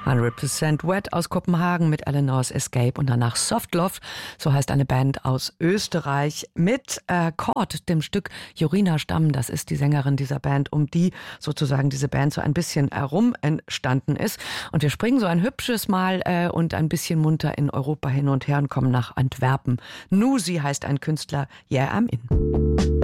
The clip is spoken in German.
100% Wet aus Kopenhagen mit Eleanor's Escape und danach Soft Love, so heißt eine Band aus Österreich, mit Chord, dem Stück Jorina Stamm. Das ist die Sängerin dieser Band, um die sozusagen diese Band so ein bisschen herum entstanden ist. Und wir springen so ein hübsches Mal und ein bisschen munter in Europa hin und her und kommen nach Antwerpen. Nusi heißt ein Künstler, Yeah I'm In.